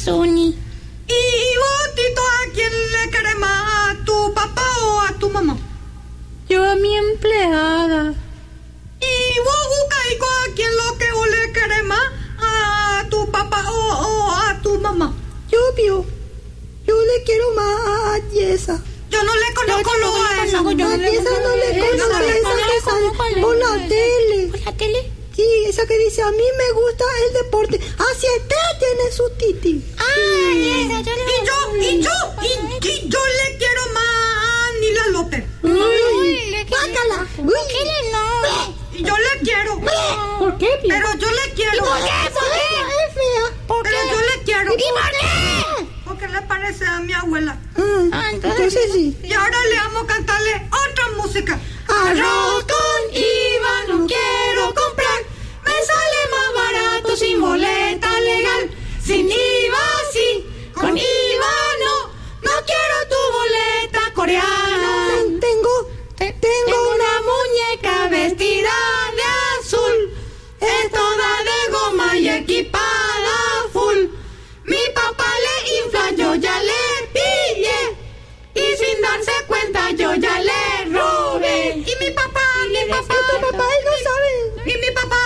Suni. ¿Y vos, Tito, a quién le querés más? ¿A tu papá o a tu mamá? Yo a mi empleada. ¿Y vos, Ucaico, a quién lo que vos le querés más? ¿A tu papá o a tu mamá? Yo le quiero más a Yesa. Yo no le conozco a esa. A Yesa no le conozco, esa que sale por la tele. ¿Por la tele? Sí, esa que dice, a mí me gusta el deporte. Así usted tiene su titi. Esa, Y yo le quiero más a Nila López. Guácala. ¿Qué le no? Y yo le quiero. ¿Por qué, Pío? Pero yo le quiero. ¿Por qué? Es fea. Pero yo le quiero. ¿Y por qué? Porque le parece a mi abuela. Entonces sí. Y ahora le vamos a cantarle otra música. Arroz con IVA no quiero comprar. Me sale más barato sin boleta legal. Sin IVA sí, con IVA no. No quiero tu boleta coreana. Tengo Una muñeca vestida de azul. Es toda de goma y equipada full. Mi papá le infla, yo ya le pillé. Y sin darse cuenta yo ya le robé. Y mi papá, él no sabe. y mi papá,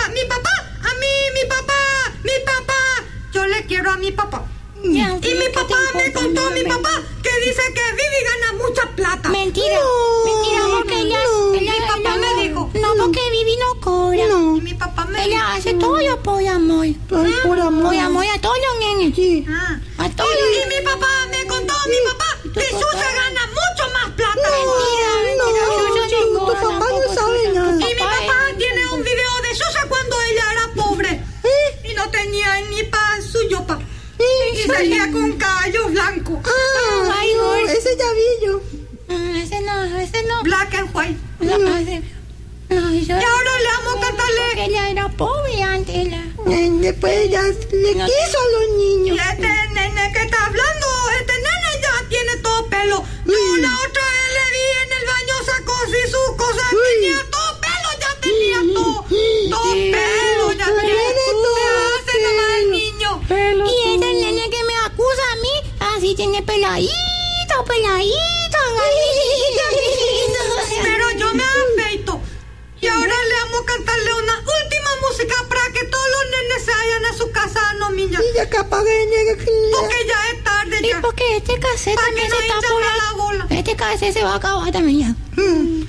yo le quiero a mi papá. Y mi papá me contó, mi papá, que dice que Vivi gana mucha plata. Mentira, porque ella Mi papá me dijo. No, porque Vivi no cobra. Y mi papá me Ella dijo. hace todo por amor. Ay, por amor. Por amor a todos los nenes. Sí. A todos. Y mi papá me contó, que Susa gana mucho más plata. No, tu papá no sabe nada. Y mi papá tiene un video de Susa cuando ella era pobre. Y no tenía ni para su yopa. Y salía con un caballo blanco. Ay, Lord. Ese ya vi yo. Ese no. Black and white. No, Y ahora le vamos a porque cantarle. ella era pobre antes. Después ya le quiso a los Y niños. este nene que está hablando, este nene ya tiene todo pelo. Yo la otra vez le vi en el baño, sacó así sus cosas. Tenía todo pelo, ya tenía todo pelo. Ya tiene todo. ¿Qué hace nomás el niño? Y ese nene que me acusa a mí, así tiene peladito. Pero yo me afeito. Y ahora le vamos a cantarle una última música para que todos los nenes se vayan a su casa, no, niña. Y ya que apagué. Porque ya es tarde Y ya. porque este cassette Para que también no se está hinchen por a la bola. Este cassette se va a acabar también ya.